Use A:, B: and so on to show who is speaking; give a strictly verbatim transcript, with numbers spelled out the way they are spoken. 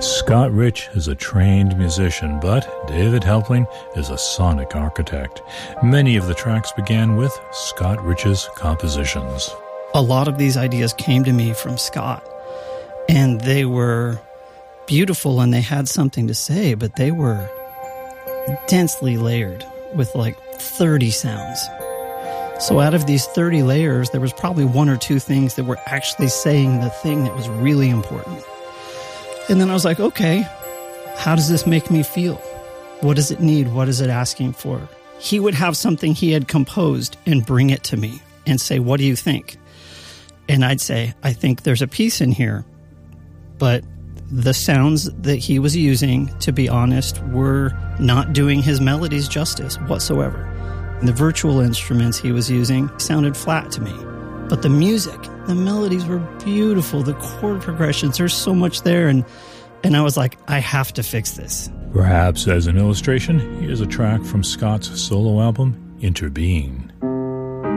A: Scott Rich is a trained musician, but David Helpling is a sonic architect. Many of the tracks began with Scott Rich's compositions.
B: A lot of these ideas came to me from Scott, and they were beautiful and they had something to say, but they were densely layered with like thirty sounds. So out of these thirty layers, there was probably one or two things that were actually saying the thing that was really important. And then I was like, okay, how does this make me feel? What does it need? What is it asking for? He would have something he had composed and bring it to me and say, what do you think? And I'd say, I think there's a piece in here, but the sounds that he was using, to be honest, were not doing his melodies justice whatsoever. And the virtual instruments he was using sounded flat to me. But the music, the melodies were beautiful. The chord progressions, there's so much there. And, and I was like, I have to fix this.
A: Perhaps as an illustration, here's a track from Scott's solo album, Interbeing.